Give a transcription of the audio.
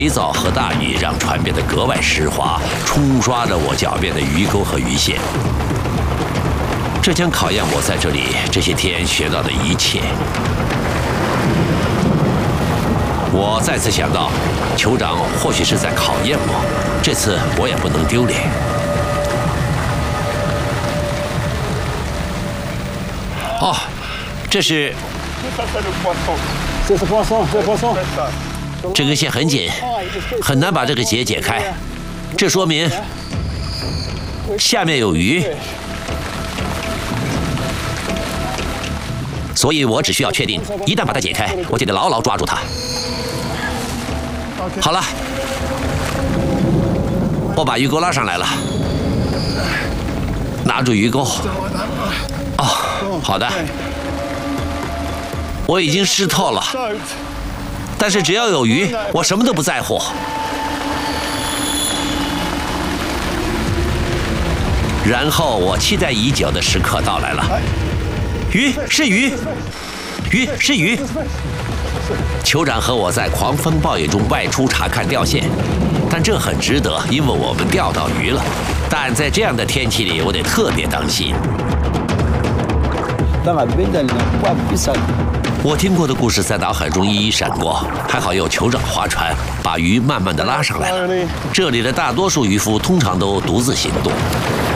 肥皂和大雨让船变得格外湿滑，冲刷着我脚边的鱼钩和鱼线。这将考验我在这里这些天学到的一切。我再次想到，酋长或许是在考验我，这次我也不能丢脸。哦，这是。这根线很紧，很难把这个结解开。这说明下面有鱼，所以我只需要确定，一旦把它解开，我就得牢牢抓住它。好了，我把鱼钩拉上来了，拿住鱼钩。哦，好的。我已经湿透了，但是只要有鱼，我什么都不在乎。然后我期待已久的时刻到来了，鱼是鱼，鱼是鱼。酋长和我在狂风暴雨中外出查看钓线，但这很值得，因为我们钓到鱼了。但在这样的天气里，我得特别当心。我听过的故事在脑海中一一闪过，还好有酋长划船，把鱼慢慢地拉上来了。这里的大多数渔夫通常都独自行动，